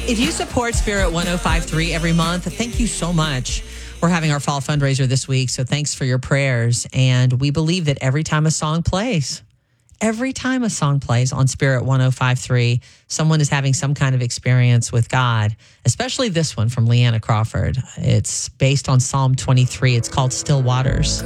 If you support Spirit 105.3 every month, thank you so much. We're having our fall fundraiser this week, so thanks for your prayers. And we believe that every time a song plays on Spirit 105.3, someone is having some kind of experience with God, especially this one from Leanna Crawford. It's based on Psalm 23. It's called Still Waters.